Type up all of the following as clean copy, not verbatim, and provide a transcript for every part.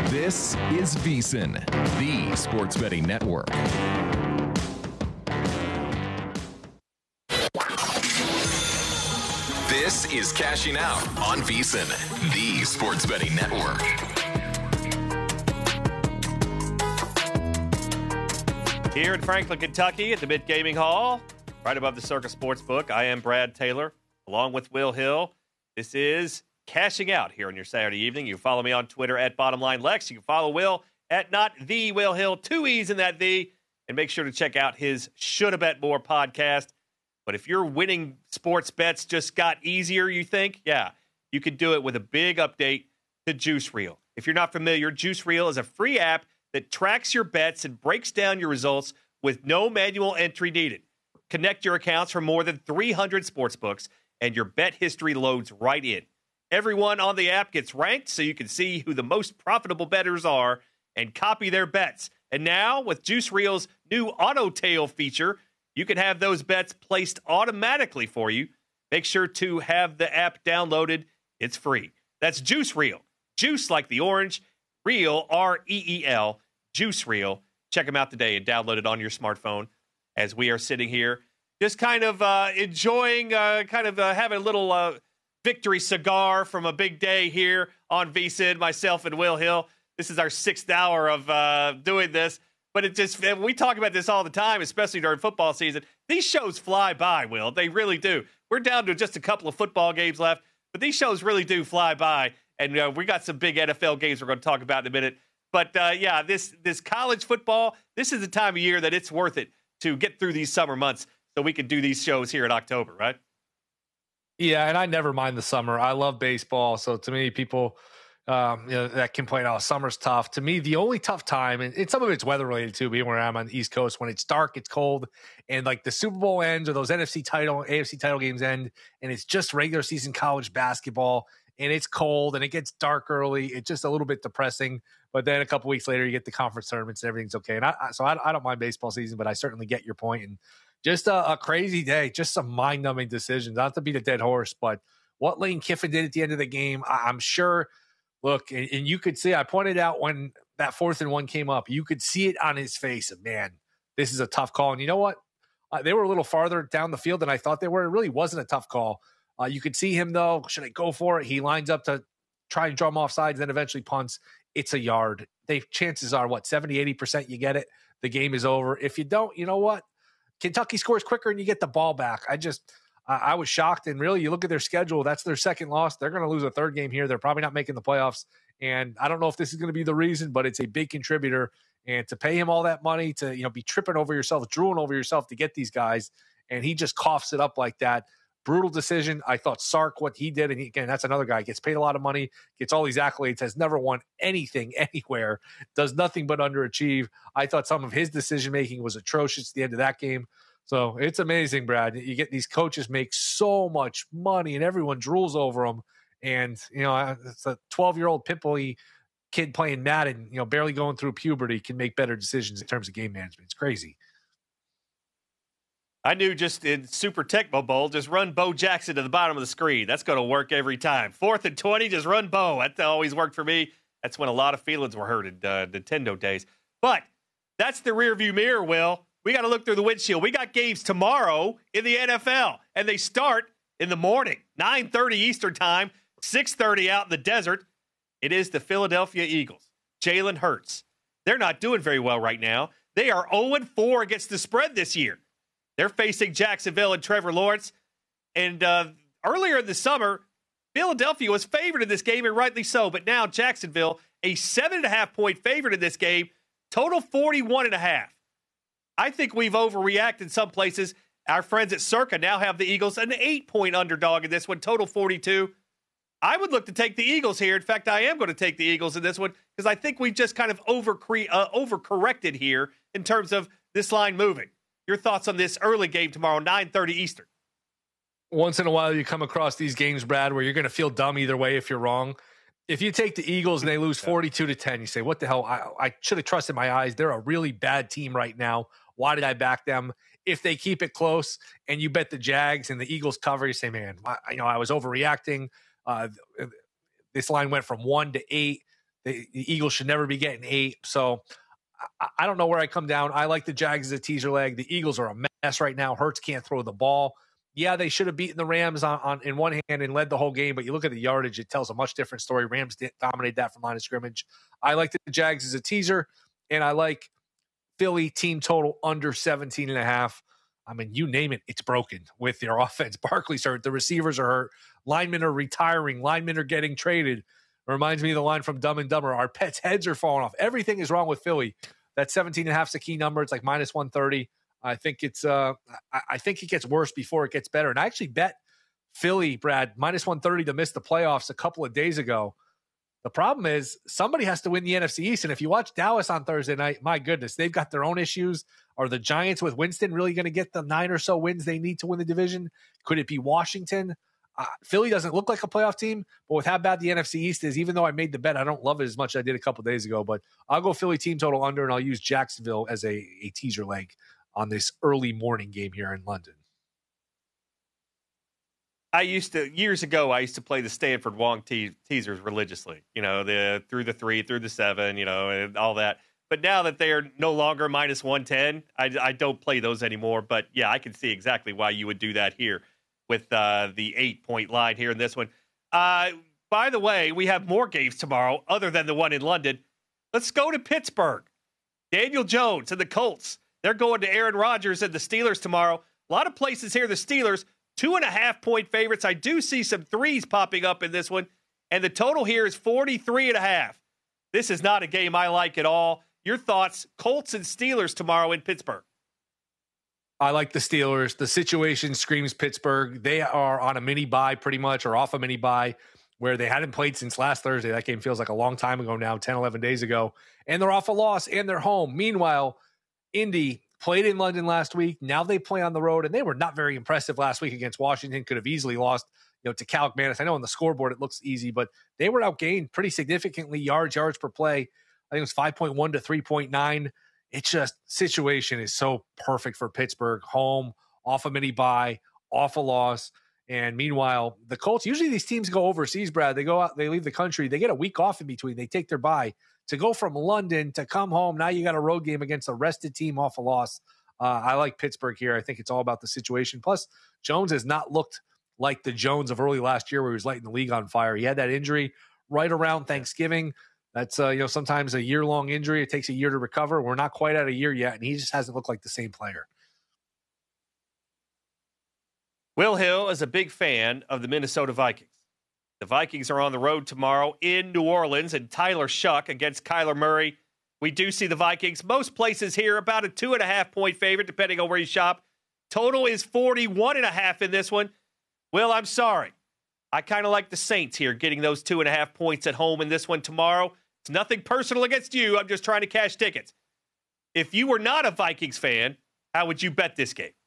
This is VSiN, the sports betting network. This is Cashing Out on VSiN, the sports betting network. Here in Franklin, Kentucky at the Mid Gaming Hall, right above the Circa Sportsbook, I am Brad Taylor, along with Will Hill. This is Cashing Out here on your Saturday evening. You can follow me on Twitter at BottomLineLex. You can follow Will at Not The Will Hill, 2 E's in that The. And make sure to check out his Shoulda Bet More podcast. But if your winning sports bets just got easier, you think, yeah, you could do it with a big update to Juice Reel. If you're not familiar, Juice Reel is a free app that tracks your bets and breaks down your results with no manual entry needed. Connect your accounts from more than 300 sportsbooks, and your bet history loads right in. Everyone on the app gets ranked so you can see who the most profitable bettors are and copy their bets. And now, with Juice Reel's new Auto Tail feature, you can have those bets placed automatically for you. Make sure to have the app downloaded. It's free. That's Juice Reel. Juice like the orange. Reel, R-E-E-L, Juice Reel. Check them out today and download it on your smartphone as we are sitting here just kind of enjoying, having a little victory cigar from a big day here on VSiN, myself and Will Hill. This is our 6th hour of doing this. But we talk about this all the time, especially during football season. These shows fly by, Will. They really do. We're down to just a couple of football games left, but these shows really do fly by. And we got some big NFL games we're going to talk about in a minute. But, this college football, this is the time of year that it's worth it to get through these summer months so we can do these shows here in October, right? Yeah, and I never mind the summer. I love baseball. So to me, people that complain, oh, summer's tough. To me, the only tough time, and some of it's weather related too, being where I'm on the East Coast, when it's dark, it's cold, and like the Super Bowl ends or those AFC title games end, and it's just regular season college basketball, and it's cold and it gets dark early. It's just a little bit depressing. But then a couple weeks later, you get the conference tournaments and everything's okay. And I don't mind baseball season, but I certainly get your point. And just a crazy day, just some mind-numbing decisions. Not to beat a dead horse, but what Lane Kiffin did at the end of the game, I'm sure. Look, and you could see, I pointed out when that 4th and 1 came up, you could see it on his face. And man, this is a tough call. And you know what? They were a little farther down the field than I thought they were. It really wasn't a tough call. You could see him, though. Should I go for it? He lines up to try and drum off sides, then eventually punts. It's a yard. Chances are, 70, 80% you get it. The game is over. If you don't, you know what? Kentucky scores quicker and you get the ball back. I was shocked. And really, you look at their schedule, that's their second loss. They're going to lose a third game here. They're probably not making the playoffs. And I don't know if this is going to be the reason, but it's a big contributor. And to pay him all that money, to be tripping over yourself, drooling over yourself to get these guys, and he just coughs it up like that. Brutal decision. I thought Sark, what he did, and again, that's another guy, gets paid a lot of money, gets all these accolades, has never won anything anywhere, does nothing but underachieve. I thought some of his decision-making was atrocious at the end of that game. So it's amazing, Brad. You get these coaches make so much money, and everyone drools over them. And, it's a 12-year-old pimply kid playing Madden, barely going through puberty, can make better decisions in terms of game management. It's crazy. I knew just in Super Tecmo Bowl, just run Bo Jackson to the bottom of the screen. That's going to work every time. 4th and 20, just run Bo. That always worked for me. That's when a lot of feelings were hurt in Nintendo days. But that's the rearview mirror, Will. We got to look through the windshield. We got games tomorrow in the NFL, and they start in the morning, 9:30 Eastern time, 6:30 out in the desert. It is the Philadelphia Eagles. Jalen Hurts. They're not doing very well right now. They are 0-4 against the spread this year. They're facing Jacksonville and Trevor Lawrence. And earlier in the summer, Philadelphia was favored in this game, and rightly so. But now Jacksonville, a 7.5-point favorite in this game, total 41.5. I think we've overreacted some places. Our friends at Circa now have the Eagles an 8-point underdog in this one, total 42. I would look to take the Eagles here. In fact, I am going to take the Eagles in this one because I think we've just kind of overcorrected here in terms of this line moving. Your thoughts on this early game tomorrow, 9:30 Eastern? Once in a while, you come across these games, Brad, where you're going to feel dumb either way if you're wrong. If you take the Eagles and they lose 42-10, you say, what the hell? I should have trusted my eyes. They're a really bad team right now. Why did I back them? If they keep it close and you bet the Jags and the Eagles cover, you say, man, I was overreacting. This line went from 1 to 8. The Eagles should never be getting 8. So I don't know where I come down. I like the Jags as a teaser leg. The Eagles are a mess right now. Hurts can't throw the ball. Yeah, they should have beaten the Rams on in one hand and led the whole game, but you look at the yardage, it tells a much different story. Rams dominate that from line of scrimmage. I like the Jags as a teaser, and I like Philly team total under 17.5. I mean, you name it, it's broken with their offense. Barkley's hurt. The receivers are hurt. Linemen are retiring. Linemen are getting traded. It reminds me of the line from Dumb and Dumber. Our pets' heads are falling off. Everything is wrong with Philly. That 17.5 is a key number. It's like minus 130. I think it's. I think it gets worse before it gets better. And I actually bet Philly, Brad, minus 130 to miss the playoffs a couple of days ago. The problem is somebody has to win the NFC East. And if you watch Dallas on Thursday night, my goodness, they've got their own issues. Are the Giants with Winston really going to get the 9 or so wins they need to win the division? Could it be Washington? Philly doesn't look like a playoff team, but with how bad the NFC East is, even though I made the bet, I don't love it as much as I did a couple days ago. But I'll go Philly team total under, and I'll use Jacksonville as a teaser leg on this early morning game here in London. Years ago, I used to play the Stanford Wong teasers religiously, the through the 3, through the 7, and all that. But now that they are no longer minus 110, I don't play those anymore. But yeah, I can see exactly why you would do that here with the 8-point line here in this one. By the way, we have more games tomorrow other than the one in London. Let's go to Pittsburgh. Daniel Jones and the Colts. They're going to Aaron Rodgers and the Steelers tomorrow. A lot of places here, the Steelers, 2.5-point favorites. I do see some threes popping up in this one. And the total here is 43.5. This is not a game I like at all. Your thoughts, Colts and Steelers tomorrow in Pittsburgh. I like the Steelers. The situation screams Pittsburgh. They are on a mini bye pretty much, or off a mini bye, where they hadn't played since last Thursday. That game feels like a long time ago now, 10, 11 days ago. And they're off a loss, and they're home. Meanwhile, Indy played in London last week. Now they play on the road, and they were not very impressive last week against Washington. Could have easily lost, to Cal McManus. I know on the scoreboard it looks easy, but they were outgained pretty significantly, yards per play. I think it was 5.1 to 3.9. It's just, situation is so perfect for Pittsburgh. Home, off a mini bye, off a loss. And meanwhile, the Colts, usually these teams go overseas, Brad. They go out, they leave the country. They get a week off in between. They take their bye. To go from London to come home, now you got a road game against a rested team off a loss. I like Pittsburgh here. I think it's all about the situation. Plus, Jones has not looked like the Jones of early last year where he was lighting the league on fire. He had that injury right around Thanksgiving. That's, sometimes a year-long injury. It takes a year to recover. We're not quite at a year yet, and he just hasn't looked like the same player. Will Hill is a big fan of the Minnesota Vikings. The Vikings are on the road tomorrow in New Orleans, and Tyler Shuck against Kyler Murray. We do see the Vikings. Most places here about a 2.5-point favorite, depending on where you shop. Total is 41.5 in this one. Will, I'm sorry. I kind of like the Saints here, getting those 2.5 points at home in this one tomorrow. It's nothing personal against you. I'm just trying to cash tickets. If you were not a Vikings fan, how would you bet this game?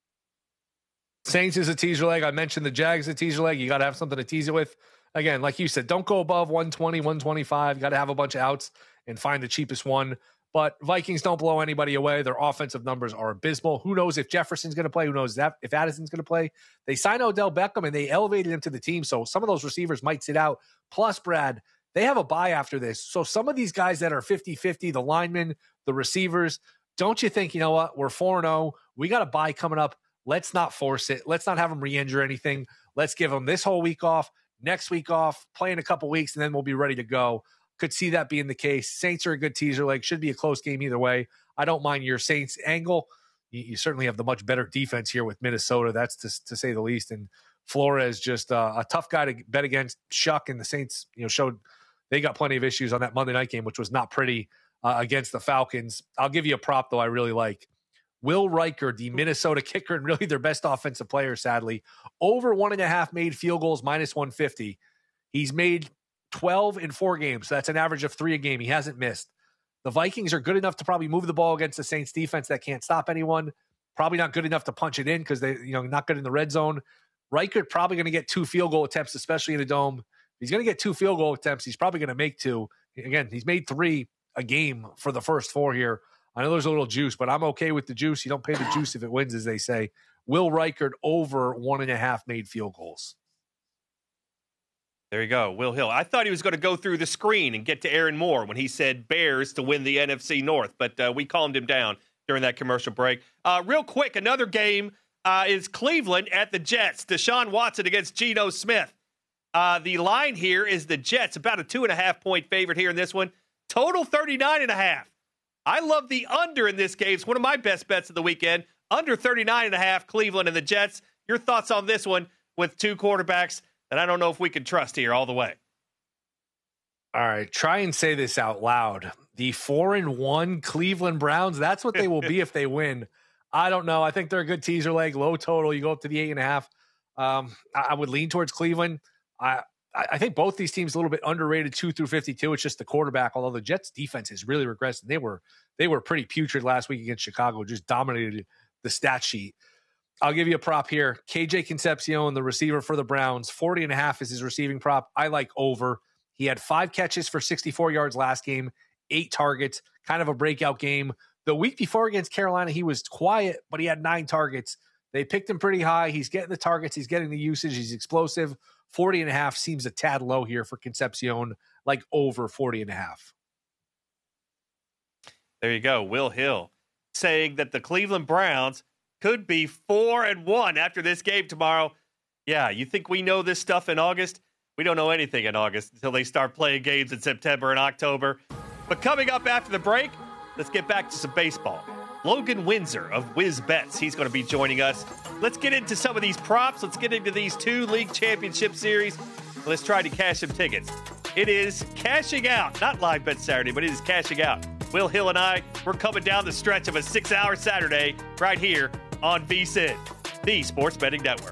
Saints is a teaser leg. I mentioned the Jags a teaser leg. You got to have something to tease it with. Again, like you said, don't go above 120, 125. You got to have a bunch of outs and find the cheapest one. But Vikings don't blow anybody away. Their offensive numbers are abysmal. Who knows if Jefferson's going to play? Who knows if Addison's going to play? They signed Odell Beckham, and they elevated him to the team. So some of those receivers might sit out. Plus, Brad, they have a bye after this. So some of these guys that are 50-50, the linemen, the receivers, don't you think, you know what? We're 4-0. We got a bye coming up. Let's not force it. Let's not have them re-injure anything. Let's give them this whole week off, next week off, play in a couple weeks, and then we'll be ready to go. Could see that being the case. Saints are a good teaser leg. Should be a close game either way. I don't mind your Saints angle. You certainly have the much better defense here with Minnesota. That's to say the least. And Flores just a tough guy to bet against. Shuck and the Saints, showed they got plenty of issues on that Monday night game, which was not pretty against the Falcons. I'll give you a prop, though, I really like. Will Riker, the Minnesota kicker and really their best offensive player, sadly, over 1.5 made field goals, minus 150. He's made 12 in 4 games. So that's an average of 3 a game. He hasn't missed. The Vikings are good enough to probably move the ball against the Saints defense that can't stop anyone. Probably not good enough to punch it in because they, not good in the red zone. Riker probably going to get 2 field goal attempts, especially in the dome. If he's going to get 2 field goal attempts, he's probably going to make 2. Again, he's made 3 a game for the first 4 here. I know there's a little juice, but I'm okay with the juice. You don't pay the juice if it wins, as they say. Will Reichard over 1.5 made field goals. There you go, Will Hill. I thought he was going to go through the screen and get to Aaron Moore when he said Bears to win the NFC North, but we calmed him down during that commercial break. Real quick, another game is Cleveland at the Jets. Deshaun Watson against Geno Smith. The line here is the Jets, about a 2.5-point favorite here in this one. Total 39.5. I love the under in this game. It's one of my best bets of the weekend. Under 39.5, Cleveland and the Jets. Your thoughts on this one with two quarterbacks that I don't know if we can trust here all the way? All right, try and say this out loud. The 4-1 Cleveland Browns, that's what they will be if they win. I don't know. I think they're a good teaser leg, low total. You go up to the 8.5. I would lean towards Cleveland. I think both these teams a little bit underrated 2 through 52. It's just the quarterback, although the Jets defense has really regressed. And they were pretty putrid last week against Chicago, just dominated the stat sheet. I'll give you a prop here. KJ Concepcion, the receiver for the Browns, 40.5 is his receiving prop. I like over. He had 5 catches for 64 yards last game, 8 targets, kind of a breakout game. The week before against Carolina, he was quiet, but he had 9 targets. They picked him pretty high. He's getting the targets. He's getting the usage. He's explosive. 40.5 seems a tad low here for Concepcion, like over 40.5. There you go. Will Hill saying that the Cleveland Browns could be 4-1 after this game tomorrow. Yeah, you think we know this stuff in August? We don't know anything in August until they start playing games in September and October. But coming up after the break, let's get back to some baseball. Logan Windsor of Wiz Bets, he's going to be joining us. Let's get into some of these props. Let's get into these 2 league championship series. Let's try to cash some tickets. It is cashing out, not Live Bet Saturday, but it is cashing out. Will Hill and I, we're coming down the stretch of a 6-hour Saturday right here on VSiN, the Sports Betting Network.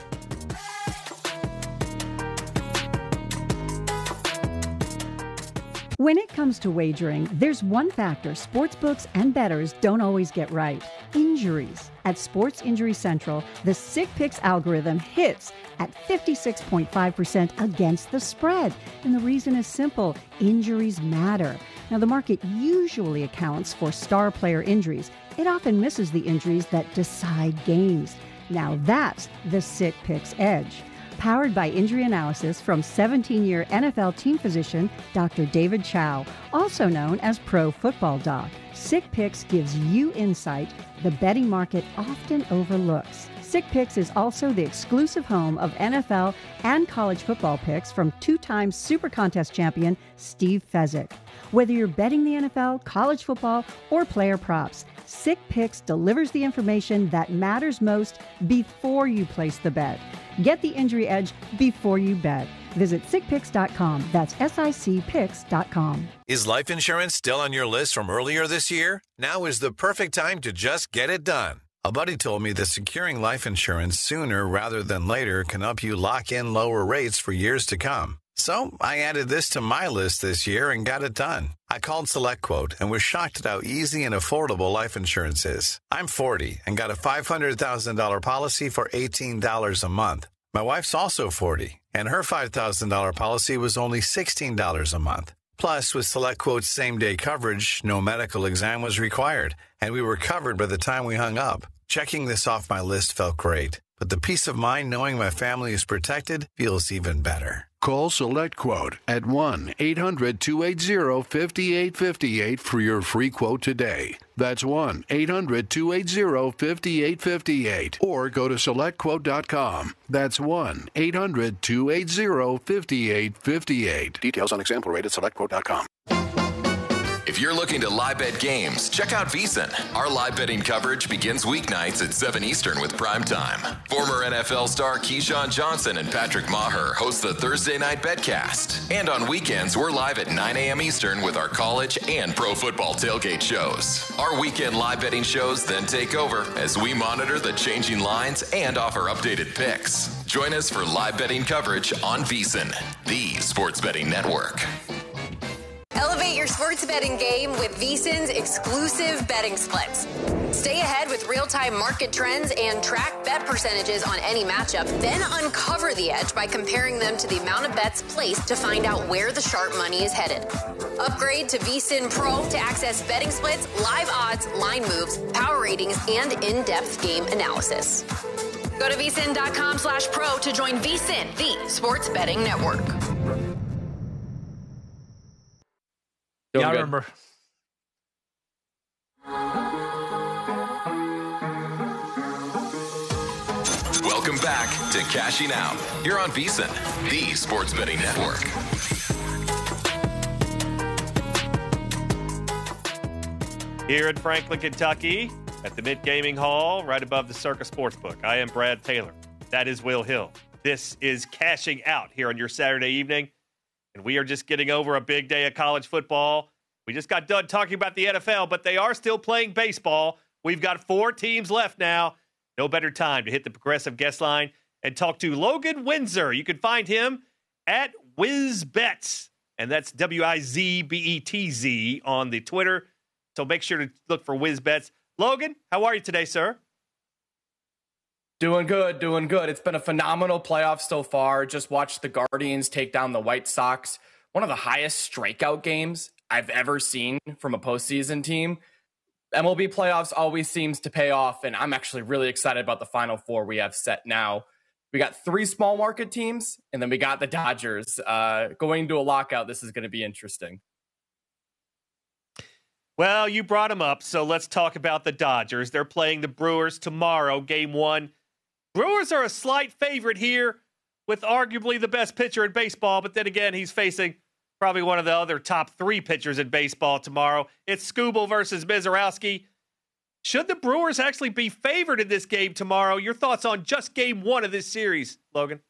When it comes to wagering, there's one factor sportsbooks and bettors don't always get right: injuries. At Sports Injury Central, the Sick Picks algorithm hits at 56.5% against the spread. And the reason is simple: injuries matter. Now, the market usually accounts for star player injuries. It often misses the injuries that decide games. Now that's the Sick Picks edge. Powered by injury analysis from 17-year NFL team physician Dr. David Chow, also known as Pro Football Doc. Sick Picks gives you insight the betting market often overlooks. Sick Picks is also the exclusive home of NFL and college football picks from 2-time Super Contest champion Steve Fezzik. Whether you're betting the NFL, college football, or player props, Sick Picks delivers the information that matters most before you place the bet. Get the injury edge before you bet. Visit sickpicks.com. That's SICPicks.com. Is life insurance still on your list from earlier this year? Now is the perfect time to just get it done. A buddy told me that securing life insurance sooner rather than later can help you lock in lower rates for years to come. So I added this to my list this year and got it done. I called SelectQuote and was shocked at how easy and affordable life insurance is. I'm 40 and got a $500,000 policy for $18 a month. My wife's also 40, and her $5,000 policy was only $16 a month. Plus, with SelectQuote's same-day coverage, no medical exam was required, and we were covered by the time we hung up. Checking this off my list felt great, but the peace of mind knowing my family is protected feels even better. Call SelectQuote at 1-800-280-5858 for your free quote today. That's 1-800-280-5858. Or go to SelectQuote.com. That's 1-800-280-5858. Details on example rate at SelectQuote.com. If you're looking to live bet games, check out VSiN. Our live betting coverage begins weeknights at 7 Eastern with Prime Time. Former NFL star Keyshawn Johnson and Patrick Maher host the Thursday Night Betcast. And on weekends, we're live at 9 a.m. Eastern with our college and pro football tailgate shows. Our weekend live betting shows then take over as we monitor the changing lines and offer updated picks. Join us for live betting coverage on VSiN, the Sports Betting Network. Elevate your sports betting game with VSiN's exclusive betting splits. Stay ahead with real-time market trends and track bet percentages on any matchup, then uncover the edge by comparing them to the amount of bets placed to find out where the sharp money is headed. Upgrade to VSiN Pro to access betting splits, live odds, line moves, power ratings, and in-depth game analysis. Go to vsin.com/pro to join vsin, the sports betting network. I remember. Welcome back to Cashing Out here on VSiN, the sports betting network. Here in Franklin, Kentucky, at the Mint Gaming Hall, right above the Circa Sportsbook. I am Brad Taylor. That is Will Hill. This is Cashing Out here on your Saturday evening, and we are just getting over a big day of college football. We just got done talking about the NFL, but they are still playing baseball. We've got 4 teams left now. No better time to hit the Progressive guest line and talk to Logan Windsor. You can find him at WizBets, and that's WIZBETZ on the Twitter. So make sure to look for WizBets. Logan, how are you today, sir? Doing good. It's been a phenomenal playoff so far. Just watched the Guardians take down the White Sox. One of the highest strikeout games I've ever seen from a postseason team. MLB playoffs always seems to pay off, and I'm actually really excited about the Final Four we have set now. We got 3 small market teams, and then we got the Dodgers. Going to a lockout, this is going to be interesting. Well, you brought them up, so let's talk about the Dodgers. They're playing the Brewers tomorrow, Game 1. Brewers are a slight favorite here with arguably the best pitcher in baseball, but then again, he's facing probably one of the other top 3 pitchers in baseball tomorrow. It's Skubal versus Mizorowski. Should the Brewers actually be favored in this game tomorrow? Your thoughts on just Game 1 of this series, Logan?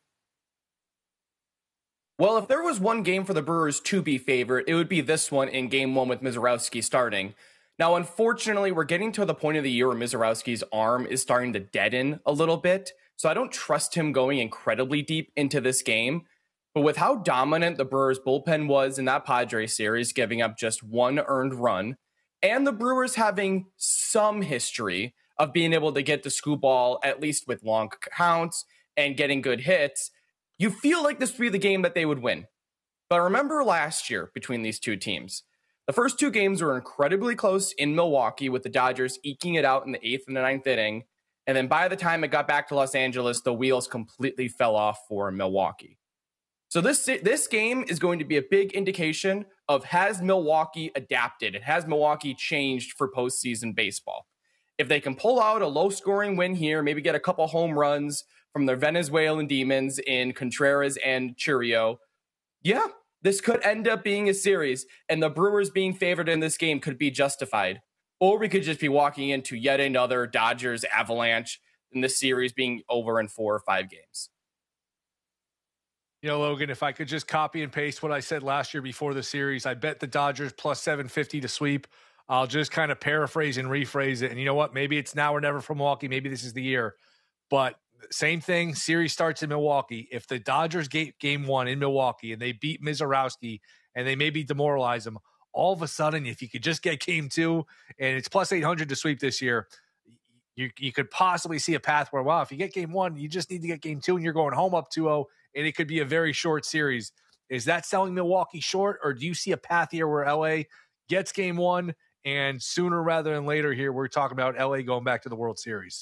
Well, if there was one game for the Brewers to be favored, it would be this one in Game 1 with Mizorowski starting. Now, unfortunately, we're getting to the point of the year where Mizorowski's arm is starting to deaden a little bit, so I don't trust him going incredibly deep into this game. But with how dominant the Brewers bullpen was in that Padres series, giving up just 1 earned run, and the Brewers having some history of being able to get to Skubal, at least with long counts and getting good hits, you feel like this would be the game that they would win. But remember last year between these 2 teams, the first 2 games were incredibly close in Milwaukee, with the Dodgers eking it out in the 8th and the 9th inning. And then by the time it got back to Los Angeles, the wheels completely fell off for Milwaukee. So this game is going to be a big indication of, has Milwaukee adapted? Has Milwaukee changed for postseason baseball? If they can pull out a low-scoring win here, maybe get a couple home runs from their Venezuelan demons in Contreras and Churio, yeah, this could end up being a series, and the Brewers being favored in this game could be justified. Or we could just be walking into yet another Dodgers avalanche, and this series being over in 4 or 5 games. You know, Logan, if I could just copy and paste what I said last year before the series, I bet the Dodgers plus 750 to sweep. I'll just kind of paraphrase and rephrase it. And you know what? Maybe it's now or never for Milwaukee. Maybe this is the year. But same thing, series starts in Milwaukee. If the Dodgers get Game 1 in Milwaukee and they beat Mizorowski and they maybe demoralize them, all of a sudden, if you could just get Game 2 and it's plus 800 to sweep this year, you could possibly see a path where, wow, if you get Game 1, you just need to get Game 2 and you're going home up 2-0, and it could be a very short series. Is that selling Milwaukee short, or do you see a path here where LA gets Game 1 and sooner rather than later here we're talking about LA going back to the World Series?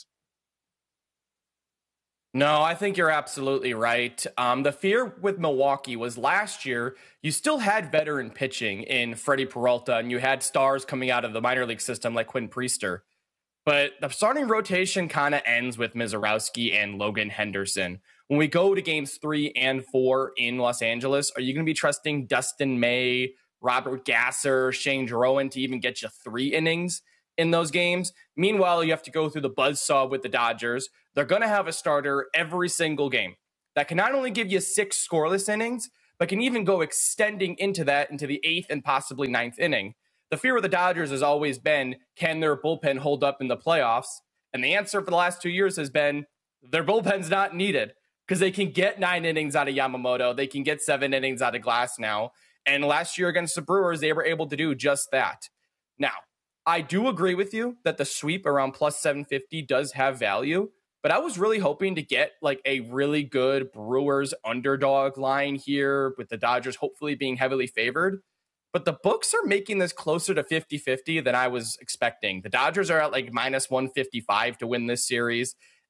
No, I think you're absolutely right. The fear with Milwaukee was last year, you still had veteran pitching in Freddie Peralta, and you had stars coming out of the minor league system like Quinn Priester. But the starting rotation kind of ends with Mizorowski and Logan Henderson. When we go to games 3 and 4 in Los Angeles, are you going to be trusting Dustin May, Robert Gasser, Shane Drouin to even get you 3 innings in those games? Meanwhile, you have to go through the buzzsaw with the Dodgers. They're going to have a starter every single game that can not only give you 6 scoreless innings, but can even go extending into that into the 8th and possibly 9th inning. The fear of the Dodgers has always been, can their bullpen hold up in the playoffs? And the answer for the last 2 years has been, their bullpen's not needed, because they can get 9 innings out of Yamamoto. They can get 7 innings out of Glass now. And last year against the Brewers, they were able to do just that. Now, I do agree with you that the sweep around plus 750 does have value, but I was really hoping to get like a really good Brewers underdog line here with the Dodgers hopefully being heavily favored. But the books are making this closer to 50-50 than I was expecting. The Dodgers are at like minus 155 to win this series.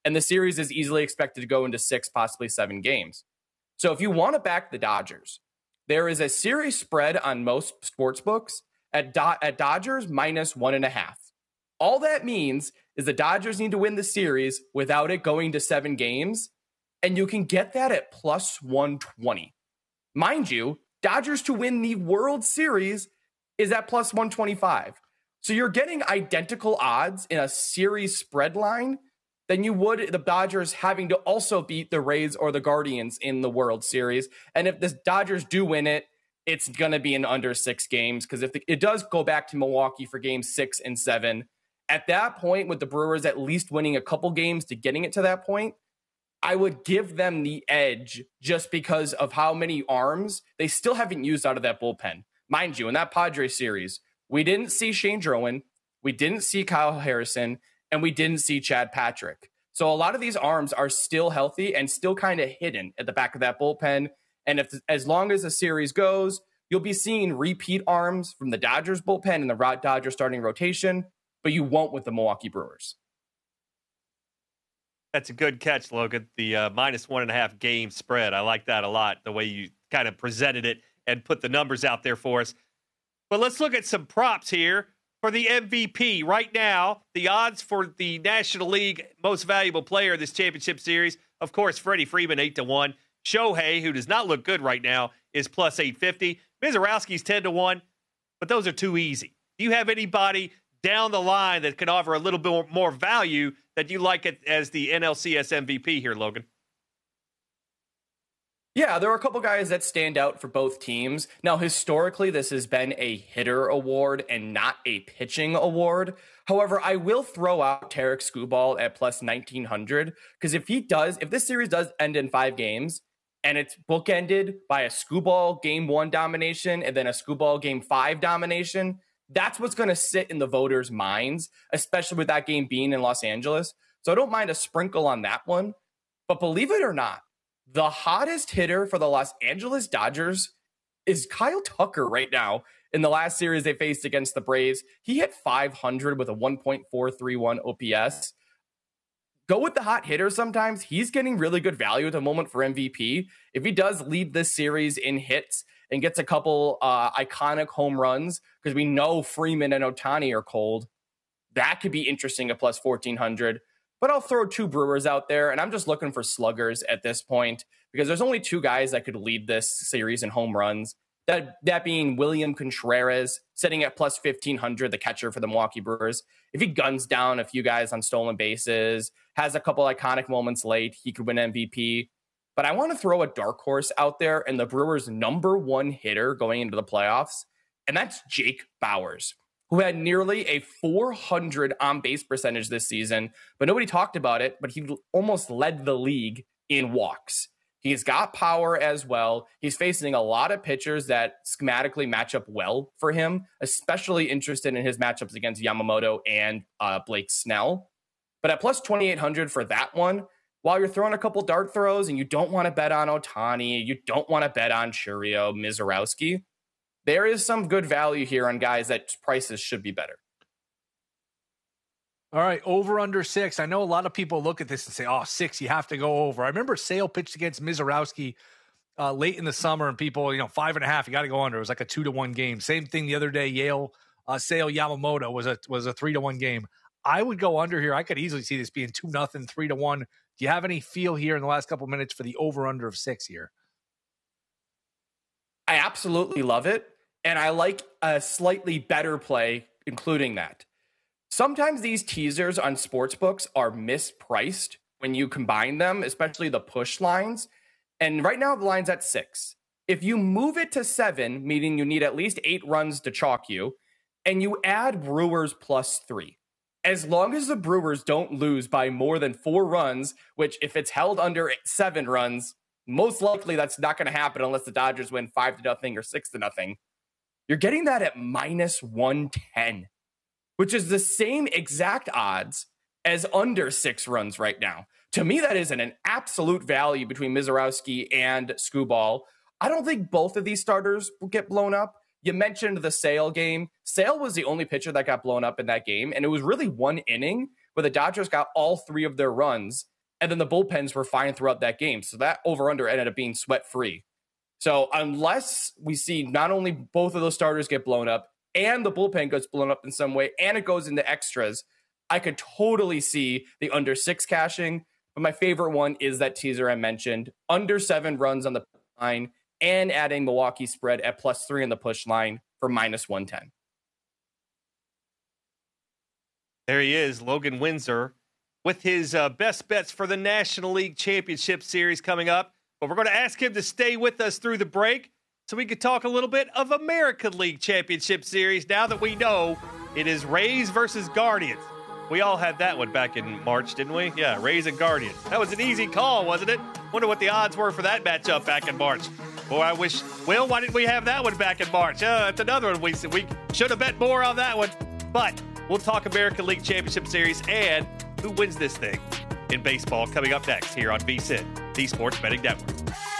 And the series is easily expected to go into 6, possibly 7 games. So if you want to back the Dodgers, there is a series spread on most sports books at Dodgers minus 1.5. All that means is the Dodgers need to win the series without it going to 7 games, and you can get that at plus 120. Mind you, Dodgers to win the World Series is at plus 125. So you're getting identical odds in a series spread line than you would the Dodgers having to also beat the Rays or the Guardians in the World Series. And if the Dodgers do win it, it's going to be in under 6 games, because if it does go back to Milwaukee for games 6 and 7, at that point, with the Brewers at least winning a couple games to getting it to that point, I would give them the edge just because of how many arms they still haven't used out of that bullpen. Mind you, in that Padres series, we didn't see Shane Drowan, we didn't see Kyle Harrison, and we didn't see Chad Patrick. So a lot of these arms are still healthy and still kind of hidden at the back of that bullpen. And as long as the series goes, you'll be seeing repeat arms from the Dodgers bullpen and the Dodgers starting rotation, but you won't with the Milwaukee Brewers. That's a good catch, Logan. The minus 1.5 game spread. I like that a lot, the way you kind of presented it and put the numbers out there for us. But let's look at some props here for the MVP. Right now, the odds for the National League most valuable player of this championship series, of course, Freddie Freeman, 8-1. Shohei, who does not look good right now, is plus 850. Mizorowski's 10-1, but those are too easy. Do you have anybody down the line that can offer a little bit more value that you like it as the NLCS MVP here, Logan? Yeah, there are a couple guys that stand out for both teams. Now, historically, this has been a hitter award and not a pitching award. However, I will throw out Tarik Skubal at plus 1900, because if this series does end in 5 games and it's bookended by a Skubal game 1 domination and then a Skubal game 5 domination, that's what's going to sit in the voters' minds, especially with that game being in Los Angeles. So I don't mind a sprinkle on that one. But believe it or not, the hottest hitter for the Los Angeles Dodgers is Kyle Tucker right now. In the last series they faced against the Braves, he hit 500 with a 1.431 OPS. Go with the hot hitter sometimes. He's getting really good value at the moment for MVP. If he does lead this series in hits and gets a couple iconic home runs, because we know Freeman and Ohtani are cold, that could be interesting at plus 1,400. But I'll throw 2 Brewers out there, and I'm just looking for sluggers at this point, because there's only 2 guys that could lead this series in home runs. That being William Contreras, sitting at plus 1,500, the catcher for the Milwaukee Brewers. If he guns down a few guys on stolen bases, has a couple iconic moments late, he could win MVP. But I want to throw a dark horse out there and the Brewers' number 1 hitter going into the playoffs, and that's Jake Bauers, who had nearly a 400 on-base percentage this season, but nobody talked about it, but he almost led the league in walks. He's got power as well. He's facing a lot of pitchers that schematically match up well for him, especially interested in his matchups against Yamamoto and Blake Snell. But at plus 2,800 for that one, while you're throwing a couple dart throws and you don't want to bet on Ohtani, you don't want to bet on Chourio, Mizorowski, there is some good value here on guys that prices should be better. All right, over under 6. I know a lot of people look at this and say, oh, 6, you have to go over. I remember Sale pitched against Mizorowski late in the summer, and people, 5.5, you got to go under. It was like a 2-1 game. Same thing the other day, Sale Yamamoto was a 3-1 game. I would go under here. I could easily see this being 2-0, 3-1. Do you have any feel here in the last couple of minutes for the over under of 6 here? I absolutely love it. And I like a slightly better play, including that. Sometimes these teasers on sportsbooks are mispriced when you combine them, especially the push lines. And right now the line's at 6. If you move it to 7, meaning you need at least 8 runs to chalk you, and you add Brewers plus 3, as long as the Brewers don't lose by more than 4 runs, which if it's held under 7 runs, most likely that's not going to happen unless the Dodgers win 5-0 or 6-0. You're getting that at minus 110, which is the same exact odds as under 6 runs right now. To me, that is an absolute value between Mizorowski and Skubal. I don't think both of these starters will get blown up. You mentioned the Sale game. Sale was the only pitcher that got blown up in that game, and it was really 1 inning where the Dodgers got all 3 of their runs, And then the bullpens were fine throughout that game. So that over-under ended up being sweat-free. So unless we see not only both of those starters get blown up and the bullpen gets blown up in some way and it goes into extras, I could totally see the under 6 cashing. But my favorite one is that teaser I mentioned, under 7 runs on the line and adding Milwaukee spread at +3 on the push line for -110. There he is, Logan Windsor, with his best bets for the National League Championship Series coming up. But we're going to ask him to stay with us through the break so we could talk a little bit of American League Championship Series now that we know it is Rays versus Guardians. We all had that one back in March, didn't we? Yeah, Rays and Guardians. That was an easy call, wasn't it? Wonder what the odds were for that matchup back in March. Boy, I wish, Will, why didn't we have that one back in March? That's another one we should have bet more on that one. But we'll talk American League Championship Series and who wins this thing in baseball coming up next here on VSiN, the Sports Betting Network.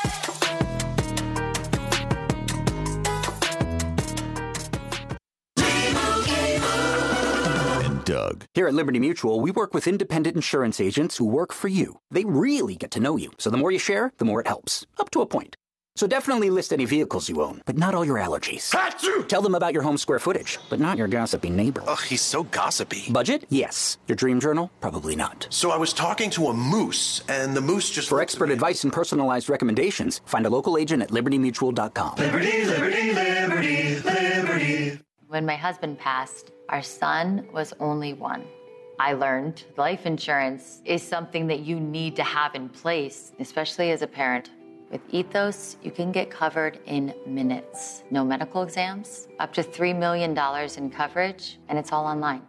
Doug. Here at Liberty Mutual, we work with independent insurance agents who work for you. They really get to know you, so the more you share, the more it helps. Up to a point. So definitely list any vehicles you own, but not all your allergies. Achoo! Tell them about your home square footage, but not your gossipy neighbor. Ugh, he's so gossipy. Budget? Yes. Your dream journal? Probably not. So I was talking to a moose, and the moose just... For expert advice and personalized recommendations, find a local agent at libertymutual.com. Liberty, liberty, liberty, liberty. When my husband passed, our son was only 1. I learned life insurance is something that you need to have in place, especially as a parent. With Ethos, you can get covered in minutes. No medical exams, up to $3 million in coverage, and it's all online.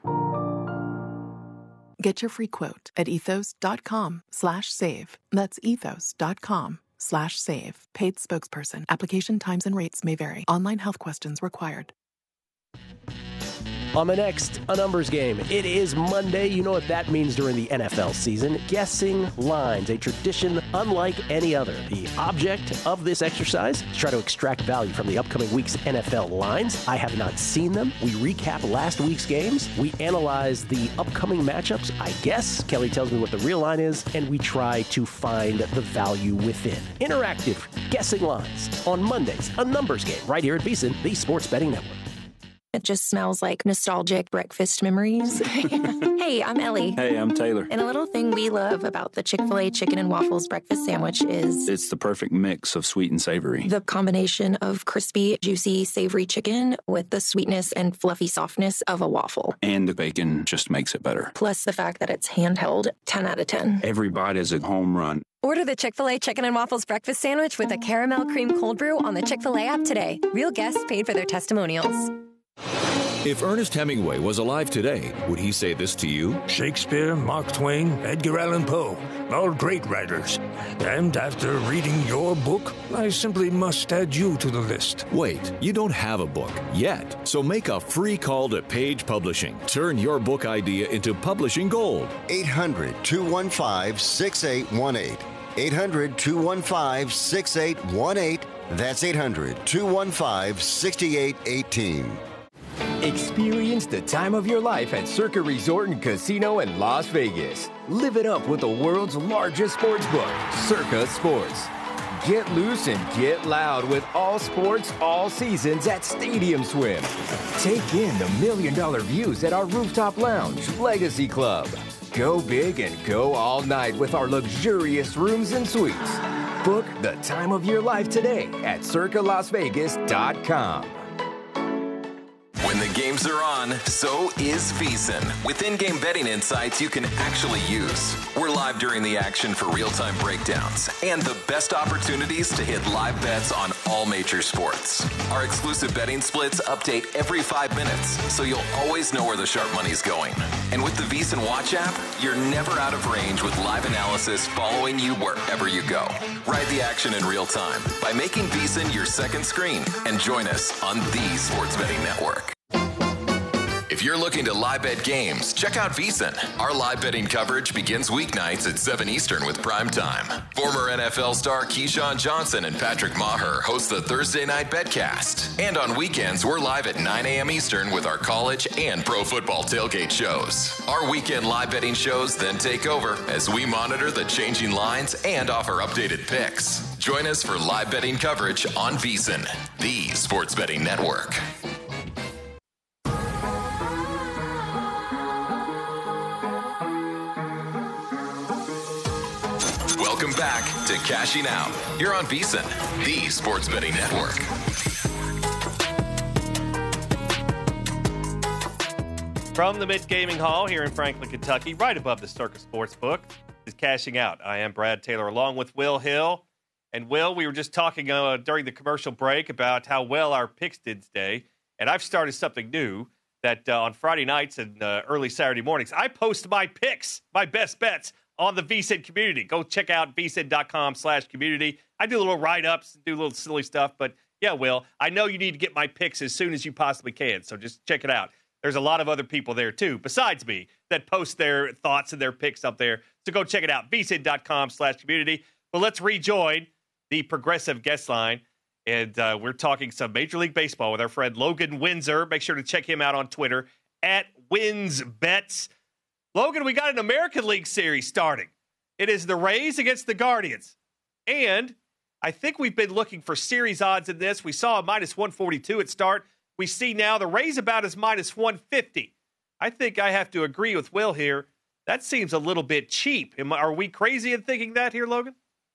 Get your free quote at ethos.com/save. That's ethos.com/save. Paid spokesperson. Application times and rates may vary. Online health questions required. On the next A Numbers Game, it is Monday. You know what that means during the NFL season. Guessing lines, a tradition unlike any other. The object of this exercise is try to extract value from the upcoming week's NFL lines. I have not seen them. We recap last week's games. We analyze the upcoming matchups. I guess Kelly tells me what the real line is, and we try to find the value within. Interactive guessing lines on Mondays. A Numbers Game right here at VSiN, the Sports Betting Network. It just smells like nostalgic breakfast memories. Hey, I'm Ellie. Hey, I'm Taylor. And a little thing we love about the Chick-fil-A Chicken and Waffles breakfast sandwich is... It's the perfect mix of sweet and savory. The combination of crispy, juicy, savory chicken with the sweetness and fluffy softness of a waffle. And the bacon just makes it better. Plus the fact that it's handheld, 10 out of 10. Every bite is a home run. Order the Chick-fil-A Chicken and Waffles breakfast sandwich with a caramel cream cold brew on the Chick-fil-A app today. Real guests paid for their testimonials. If Ernest Hemingway was alive today, would he say this to you? Shakespeare, Mark Twain, Edgar Allan Poe, all great writers. And after reading your book, I simply must add you to the list. Wait, you don't have a book yet, so make a free call to Page Publishing. Turn your book idea into publishing gold. 800-215-6818. 800-215-6818. That's 800-215-6818. Experience the time of your life at Circa Resort and Casino in Las Vegas. Live it up with the world's largest sports book, Circa Sports. Get loose and get loud with all sports, all seasons at Stadium Swim. Take in the $1 million views at our rooftop lounge, Legacy Club. Go big and go all night with our luxurious rooms and suites. Book the time of your life today at circalasvegas.com. When the games are on, so is VSiN. With in-game betting insights you can actually use. We're live during the action for real-time breakdowns and the best opportunities to hit live bets on all major sports. Our exclusive betting splits update every 5 minutes, so you'll always know where the sharp money's going. And with the VSiN Watch app, you're never out of range with live analysis following you wherever you go. Ride the action in real time by making VSiN your second screen and join us on the Sports Betting Network. If you're looking to live bet games, check out VSiN. Our live betting coverage begins weeknights at 7 Eastern with Prime Time. Former NFL star Keyshawn Johnson and Patrick Maher host the Thursday Night Betcast. And on weekends, we're live at 9 a.m. Eastern with our college and pro football tailgate shows. Our weekend live betting shows then take over as we monitor the changing lines and offer updated picks. Join us for live betting coverage on VSiN, the sports betting network. Welcome back to Cashing Out. You're on VSiN, the sports betting network. From the Mid Gaming Hall here in Franklin, Kentucky, right above the Circa Sportsbook, is Cashing Out. I am Brad Taylor, along with Will Hill. And Will, we were just talking during the commercial break about how well our picks did today. And I've started something new that on Friday nights and early Saturday mornings, I post my picks, my best bets, on the VSiN community. Go check out vsin.com/community. I do little write-ups, do a little silly stuff. But, yeah, Will, I know you need to get my picks as soon as you possibly can. So just check it out. There's a lot of other people there, too, besides me, that post their thoughts and their picks up there. So go check it out, vsin.com/community. But let's rejoin the Progressive guest line. And we're talking some Major League Baseball with our friend Logan Windsor. Make sure to check him out on Twitter, @WinsBets. Logan, we got an American League series starting. It is the Rays against the Guardians. And I think we've been looking for series odds in this. We saw a -142 at start. We see now the Rays about as -150. I think I have to agree with Will here. That seems a little bit cheap. Are we crazy in thinking that here, Logan?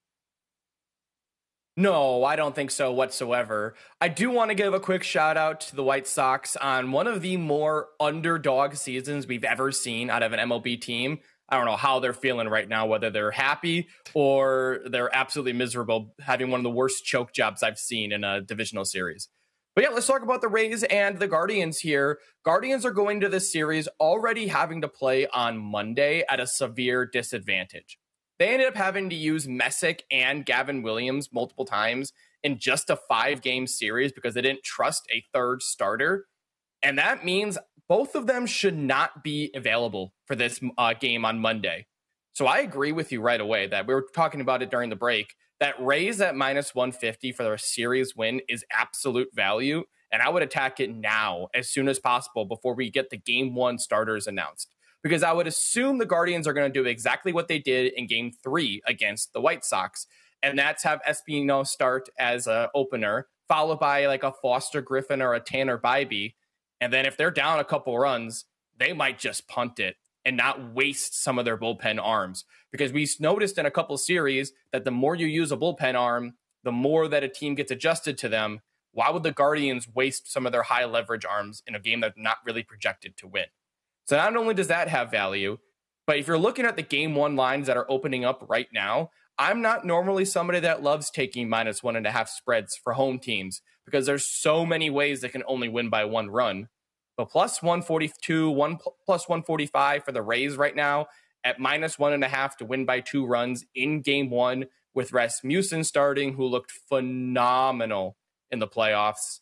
No, I don't think so whatsoever. I do want to give a quick shout out to the White Sox on one of the more underdog seasons we've ever seen out of an MLB team. I don't know how they're feeling right now, whether they're happy or they're absolutely miserable, having one of the worst choke jobs I've seen in a divisional series. But yeah, let's talk about the Rays and the Guardians here. Guardians are going to this series already having to play on Monday at a severe disadvantage. They ended up having to use Messick and Gavin Williams multiple times in just a 5-game series because they didn't trust a third starter. And that means both of them should not be available for this game on Monday. So I agree with you right away that we were talking about it during the break, that Rays at -150 for their series win is absolute value. And I would attack it now as soon as possible before we get the game 1 starters announced. Because I would assume the Guardians are going to do exactly what they did in Game 3 against the White Sox. And that's have Espino start as an opener, followed by like a Foster Griffin or a Tanner Bybee. And then if they're down a couple runs, they might just punt it and not waste some of their bullpen arms. Because we noticed in a couple series that the more you use a bullpen arm, the more that a team gets adjusted to them. Why would the Guardians waste some of their high leverage arms in a game that's not really projected to win? So not only does that have value, but if you're looking at the game 1 lines that are opening up right now, I'm not normally somebody that loves taking -1.5 spreads for home teams because there's so many ways they can only win by 1 run. But +142, +145 for the Rays right now at -1.5 to win by 2 runs in game 1 with Rasmussen starting, who looked phenomenal in the playoffs.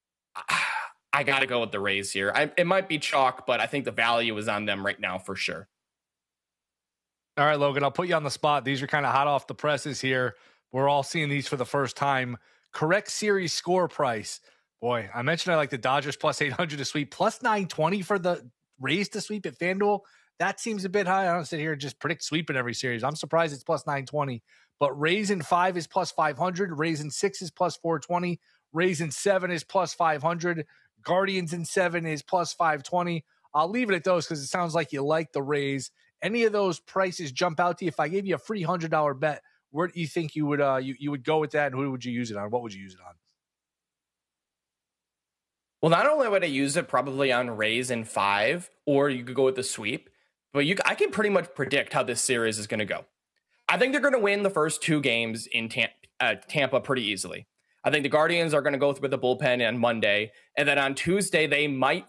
I got to go with the Rays here. It might be chalk, but I think the value is on them right now for sure. All right, Logan, I'll put you on the spot. These are kind of hot off the presses here. We're all seeing these for the first time. Correct series score price. Boy, I mentioned I like the Dodgers +800 to sweep, +920 for the Rays to sweep at FanDuel. That seems a bit high. I don't sit here and just predict sweep in every series. I'm surprised it's +920. But Rays in 5 is +500. Rays in 6 is +420. Rays in 7 is +500. Guardians in 7 is +520. I'll leave it at those because it sounds like you like the Rays. Any of those prices jump out to you? If I gave you a free $100 bet, where do you think you would you would go with that, and who would you use it on? What would you use it on? Well, not only would I use it probably on Rays in 5, or you could go with the sweep, but I can pretty much predict how this series is going to go. I think they're going to win the first 2 games in Tampa pretty easily. I think the Guardians are going to go with the bullpen on Monday, and then on Tuesday, they might